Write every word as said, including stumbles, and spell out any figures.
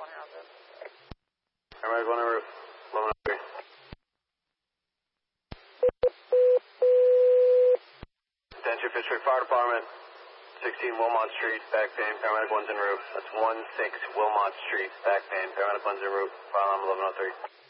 one en route. Paramedic one en route, eleven oh three. Attention Fitchburg Fire Department, sixteen Wilmot Street, back pain, paramedic one's en route. That's one six Wilmot Street, back pain, paramedic one's en route, file number eleven oh three.